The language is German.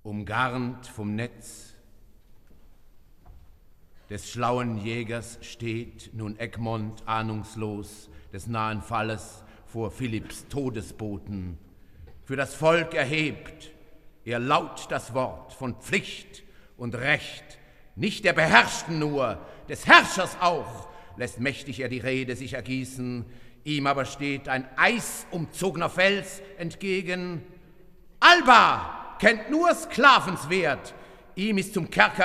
Umgarnt vom Netz des schlauen Jägers steht nun Egmont ahnungslos des nahen Falles vor Philipps Todesboten. Für das Volk erhebt er laut das Wort von Pflicht und Recht, nicht der Beherrschten nur, des Herrschers auch, lässt mächtig er die Rede sich ergießen, ihm aber steht ein eisumzogener Fels entgegen. Alba kennt nur Sklavenswert, ihm ist zum Kerker